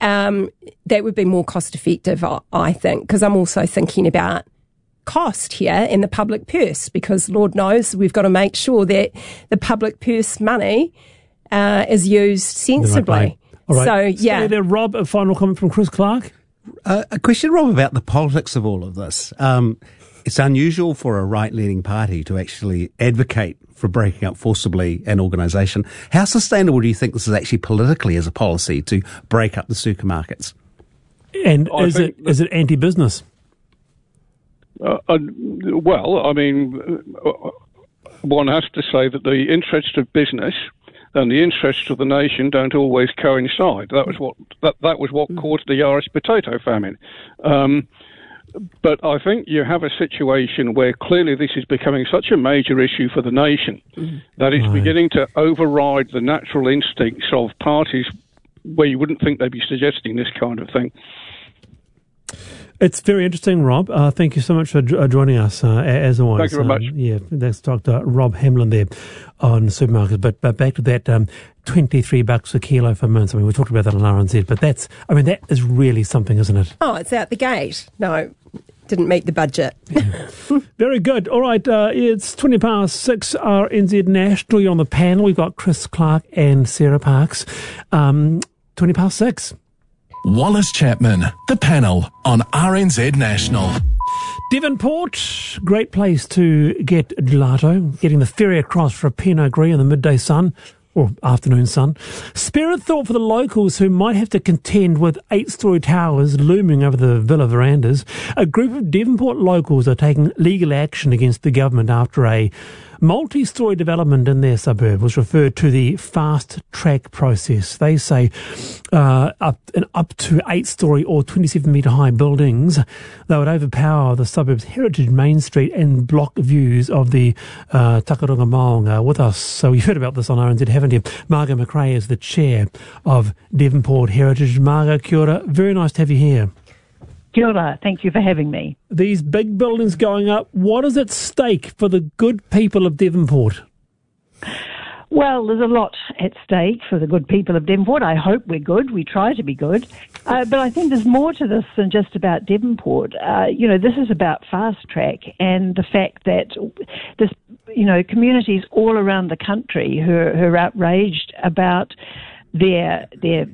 that would be more cost effective, I think, because I'm also thinking about cost here in the public purse, because Lord knows we've got to make sure that the public purse money is used sensibly. All right. So, yeah. Stay there, Rob, a final comment from Chris Clark. A question, Rob, about the politics of all of this. It's unusual for a right-leaning party to actually advocate for breaking up forcibly an organisation. How sustainable do you think this is actually politically as a policy to break up the supermarkets? And is it anti-business? Well, I mean, one has to say that the interests of business and the interests of the nation don't always coincide. That was what caused the Irish potato famine. But I think you have a situation where clearly this is becoming such a major issue for the nation that it's beginning to override the natural instincts of parties where you wouldn't think they'd be suggesting this kind of thing. It's very interesting, Rob. Thank you so much for joining us, as always. Thank you very much. Yeah, that's Dr. Rob Hamlin there on supermarkets. But back to that, $23 a kilo for mince. I mean, we talked about that on RNZ, but that is really something, isn't it? Oh, it's out the gate. No, didn't meet the budget. Very good. All right, it's 6:20 RNZ National. You're on the panel. We've got Chris Clark and Sarah Parks. 6:20. Wallace Chapman, the panel on RNZ National. Devonport, great place to get gelato, getting the ferry across for a Pinot Gris in the midday sun, or afternoon sun. Spirit thought for the locals who might have to contend with 8-storey towers looming over the villa verandas. A group of Devonport locals are taking legal action against the government after a multi-storey development in their suburb was referred to the fast-track process. They say up to 8-storey or 27-metre high buildings, they would overpower the suburb's heritage Main Street and block views of the Takarunga Maunga. With us, so you've heard about this on RNZ, haven't you? Margot McRae is the chair of Devonport Heritage. Margot, kia ora. Very nice to have you here. Kia ora. Thank you for having me. These big buildings going up, what is at stake for the good people of Devonport? Well, there's a lot at stake for the good people of Devonport. I hope we're good. We try to be good. But I think there's more to this than just about Devonport. This is about Fast Track and the fact that this, communities all around the country who are outraged about the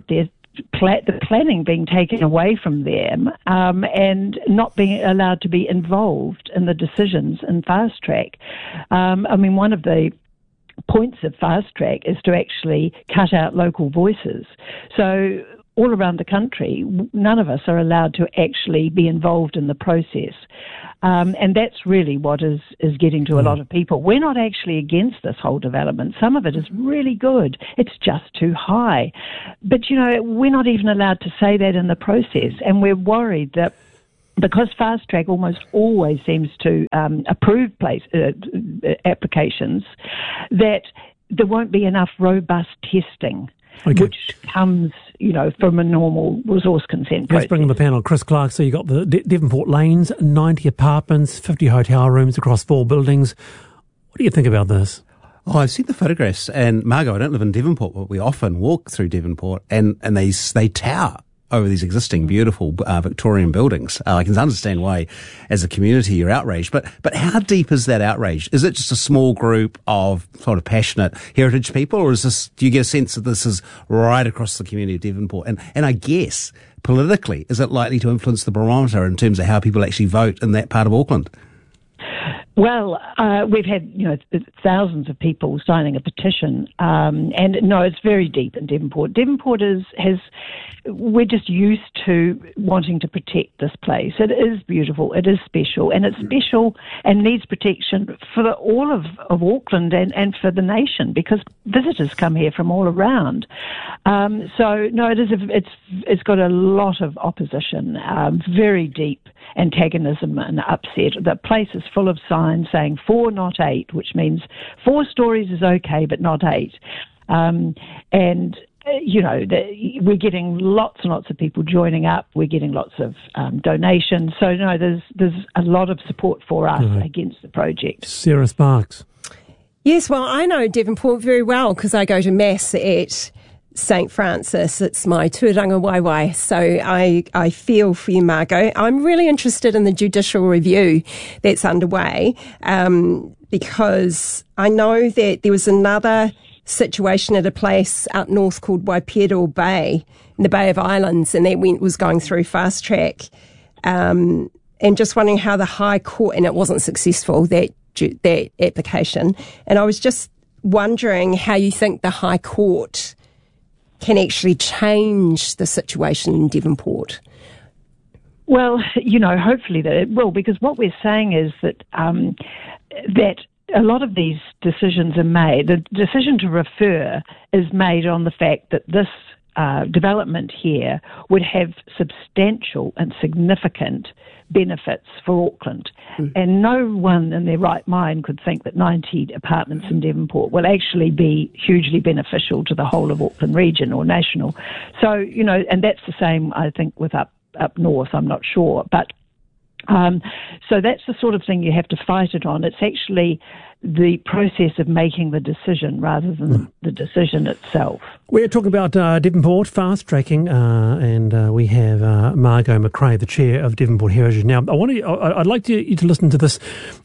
planning being taken away from them and not being allowed to be involved in the decisions in Fast Track. One of the points of Fast Track is to actually cut out local voices. So all around the country, none of us are allowed to actually be involved in the process. And that's really what is getting to a lot of people. We're not actually against this whole development. Some of it is really good. It's just too high. But, we're not even allowed to say that in the process. And we're worried that because Fast Track almost always seems to approve applications, that there won't be enough robust testing, which comes, from a normal resource consent process. Let's bring in the panel. Chris Clark, so you've got the Devonport Lanes, 90 apartments, 50 hotel rooms across 4 buildings. What do you think about this? Oh, I've seen the photographs, and Margot, I don't live in Devonport, but we often walk through Devonport, and they tower over these existing beautiful Victorian buildings. I can understand why, as a community, you're outraged. But how deep is that outrage? Is it just a small group of sort of passionate heritage people, or do you get a sense that this is right across the community of Devonport? And I guess, politically, is it likely to influence the barometer in terms of how people actually vote in that part of Auckland? Well, we've had, thousands of people signing a petition, and no, it's very deep in Devonport. Devonport we're just used to wanting to protect this place. It is beautiful, it is special, and it's special and needs protection for all of Auckland and for the nation, because visitors come here from all around. So no, it's got a lot of opposition, very deep antagonism and upset. The place is full of signs saying 4, not 8, which means 4 stories is okay, but not 8. We're getting lots and lots of people joining up. We're getting lots of donations. So, no, there's a lot of support for us against the project. Sarah Sparks. Yes, well, I know Devonport very well because I go to Mass at St. Francis. It's my tuaranga waiwai, so I feel for you, Margot. I'm really interested in the judicial review that's underway because I know that there was another situation at a place up north called Waipiro Bay, in the Bay of Islands, and that was going through Fast Track. And just wondering how the High Court, and it wasn't successful, that application. And I was just wondering how you think the High Court can actually change the situation in Devonport. Well, hopefully that it will, because what we're saying is that that a lot of these decisions are made. The decision to refer is made on the fact that this development here would have substantial and significant benefits for Auckland. And no one in their right mind could think that 90 apartments in Devonport will actually be hugely beneficial to the whole of Auckland region or national. So, and that's the same, I think, with up north, I'm not sure. But so that's the sort of thing you have to fight it on. It's actually the process of making the decision rather than the decision itself. We're talking about Devonport fast tracking, and we have Margot McRae, the chair of Devonport Heritage. Now, I'd like you to listen to this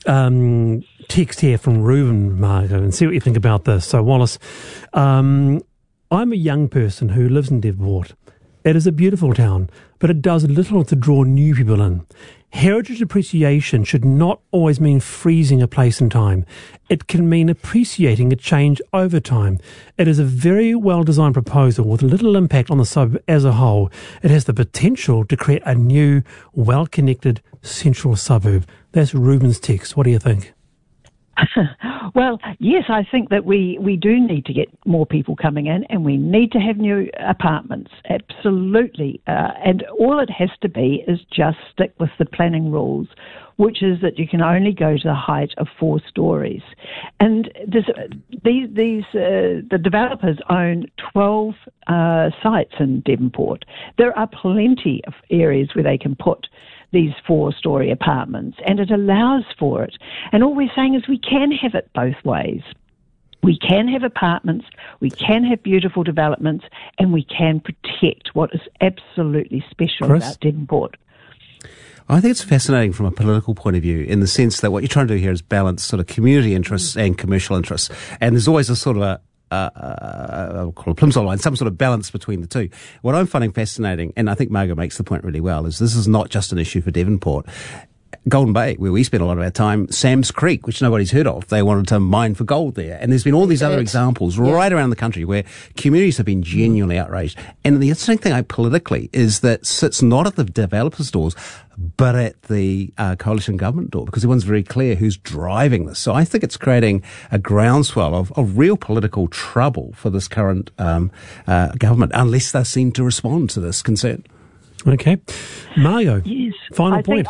text here from Reuben, Margot, and see what you think about this. So, Wallace, I'm a young person who lives in Devonport. It is a beautiful town, but it does little to draw new people in. Heritage appreciation should not always mean freezing a place in time. It can mean appreciating a change over time. It is a very well-designed proposal with little impact on the suburb as a whole. It has the potential to create a new, well-connected central suburb. That's Reuben's text. What do you think? Well, yes, I think that we do need to get more people coming in, and we need to have new apartments, absolutely. And all it has to be is just stick with the planning rules, which is that you can only go to the height of 4 stories. And the developers own 12 sites in Devonport. There are plenty of areas where they can put these 4-story apartments, and it allows for it. And all we're saying is we can have it both ways. We can have apartments, we can have beautiful developments, and we can protect what is absolutely special about Devonport. I think it's fascinating from a political point of view, in the sense that what you're trying to do here is balance sort of community interests and commercial interests. And there's always a sort of I'll call it plimsoll line, some sort of balance between the two. What I'm finding fascinating, and I think Margot makes the point really well, is this is not just an issue for Devonport. Golden Bay, where we spend a lot of our time, Sam's Creek, which nobody's heard of. They wanted to mine for gold there. And there's been all these other examples right around the country where communities have been genuinely outraged. And the interesting thing politically is that sits not at the developers' doors, but at the coalition government door, because everyone's very clear who's driving this. So I think it's creating a groundswell of real political trouble for this current government, unless they seem to respond to this concern. Okay. Margot, yes, final point.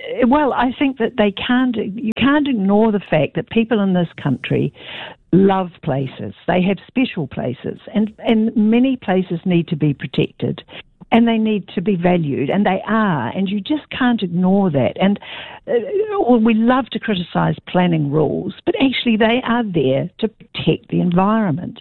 I think that you can't ignore the fact that people in this country love places. They have special places, and many places need to be protected, and they need to be valued, and they are, and you just can't ignore that. And we love to criticise planning rules, but actually they are there to protect the environment.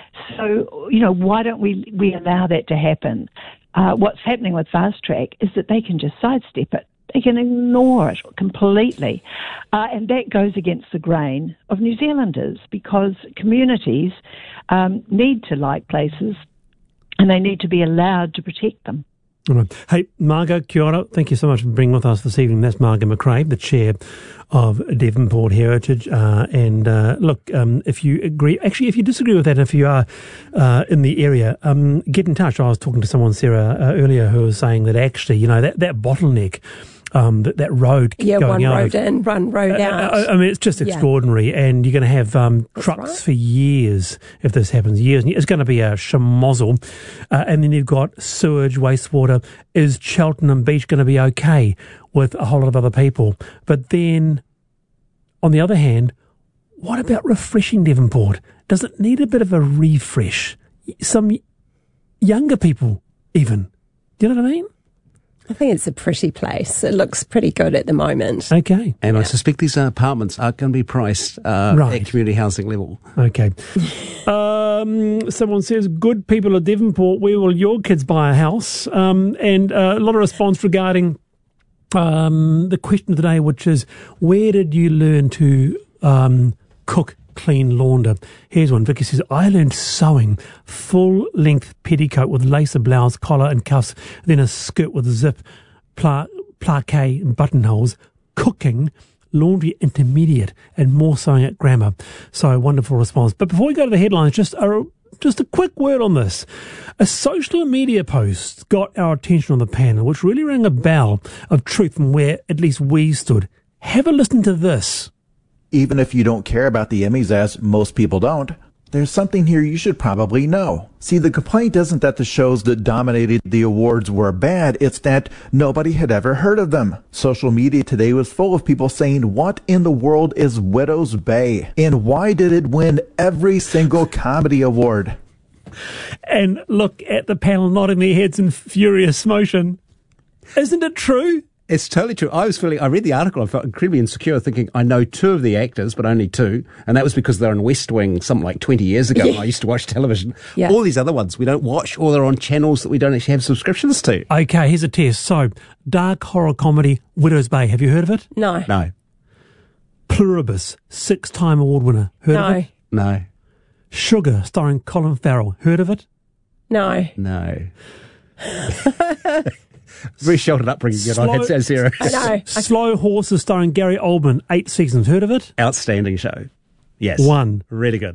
So, why don't we allow that to happen? What's happening with Fast Track is that they can just sidestep it. They can ignore it completely. And that goes against the grain of New Zealanders, because communities need to like places and they need to be allowed to protect them. All right. Hey, Margot, kia ora. Thank you so much for being with us this evening. That's Margot McRae, the chair of Devonport Heritage. Look, if you agree, actually, if you disagree with that, if you are in the area, get in touch. I was talking to someone, Sarah, earlier, who was saying that actually, that bottleneck, that road going one out. road in, one road out. I mean, it's just extraordinary, and you're going to have trucks for years if this happens. Years, it's going to be a schmozzle. And then you've got sewage, wastewater. Is Cheltenham Beach going to be okay with a whole lot of other people? But then, on the other hand, what about refreshing Devonport? Does it need a bit of a refresh? Some younger people, even. Do you know what I mean? I think it's a pretty place. It looks pretty good at the moment. Okay. And I suspect these apartments are going to be priced at community housing level. Okay. Someone says, good people of Devonport, where will your kids buy a house? And a lot of response regarding the question of the day, which is, where did you learn to cook, clean, launder? Here's one. Vicky says, I learned sewing, full-length petticoat with lace, a blouse, collar and cuffs, then a skirt with zip, plaqué and buttonholes, cooking, laundry intermediate, and more sewing at grammar. So, wonderful response. But before we go to the headlines, just a quick word on this. A social media post got our attention on the panel, which really rang a bell of truth from where at least we stood. Have a listen to this. Even if you don't care about the Emmys, as most people don't, there's something here you should probably know. See, the complaint isn't that the shows that dominated the awards were bad, it's that nobody had ever heard of them. Social media today was full of people saying, what in the world is Widow's Bay? And why did it win every single comedy award? And look at the panel nodding their heads in furious motion. Isn't it true? It's totally true. I read the article, I felt incredibly insecure, thinking I know two of the actors, but only two. And that was because they're in West Wing something like 20 years ago when I used to watch television. Yeah. All these other ones we don't watch, or they're on channels that we don't actually have subscriptions to. Okay, here's a test. So, dark horror comedy, Widow's Bay. Have you heard of it? No. No. Pluribus, 6-time award winner. Heard of it? No. Sugar, starring Colin Farrell. Heard of it? No. No. Very sheltered upbringing, Sarah. I know. Slow Horses, starring Gary Oldman, 8 seasons. Heard of it? Outstanding show. Yes. 1. Really good.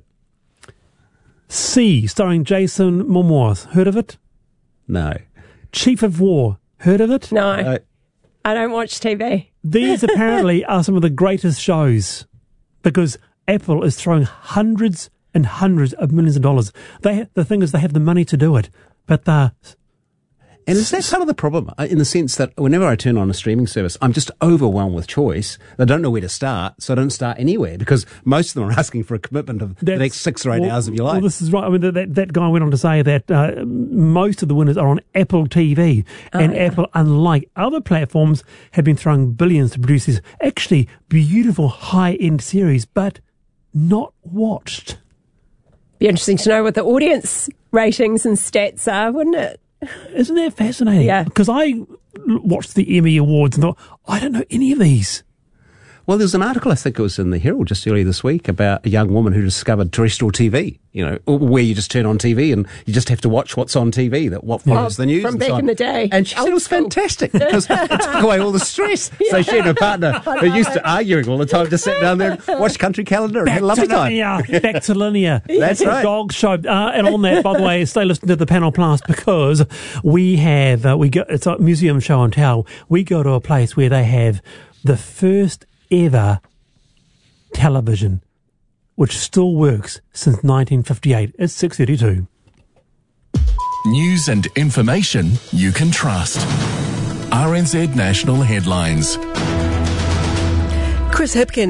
C, starring Jason Momoa. Heard of it? No. Chief of War. Heard of it? No. I don't watch TV. These apparently are some of the greatest shows because Apple is throwing hundreds and hundreds of millions of dollars. The thing is, they have the money to do it, but they're... And is that part of the problem? In the sense that whenever I turn on a streaming service, I'm just overwhelmed with choice. I don't know where to start, so I don't start anywhere because most of them are asking for a commitment of the next 6 or 8 hours of your life. Well, this is right. I mean, that guy went on to say that most of the winners are on Apple TV. Apple, unlike other platforms, have been throwing billions to produce these actually beautiful high-end series, but not watched. Be interesting to know what the audience ratings and stats are, wouldn't it? Isn't that fascinating? Yeah. Because I watched the Emmy Awards and thought, I don't know any of these. Well, there's an article, I think it was in the Herald just earlier this week, about a young woman who discovered terrestrial TV, where you just turn on TV and you just have to watch what's on TV, what follows the news. From back in the day. And she said it was fantastic because it took away all the stress. Yeah. So she and her partner, who used to arguing all the time, just sat down there and watched Country Calendar and had a lovely time. Back to linear. That's right. Dog show. And on that, by the way, stay listening to the Panel Blast because it's a museum show and tell. We go to a place where they have the first ever television, which still works since 1958. It's 6:32. News and information you can trust. RNZ National Headlines. Chris Hipkin